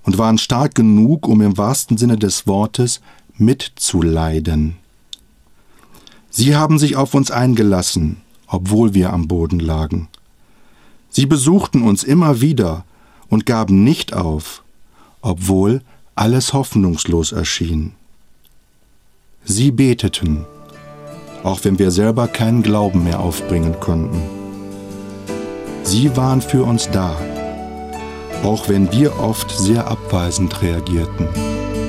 und waren stark genug, um im wahrsten Sinne des Wortes mitzuleiden. Sie haben sich auf uns eingelassen, obwohl wir am Boden lagen. Sie besuchten uns immer wieder und gaben nicht auf, obwohl alles hoffnungslos erschien. Sie beteten, auch wenn wir selber keinen Glauben mehr aufbringen konnten. Sie waren für uns da, auch wenn wir oft sehr abweisend reagierten.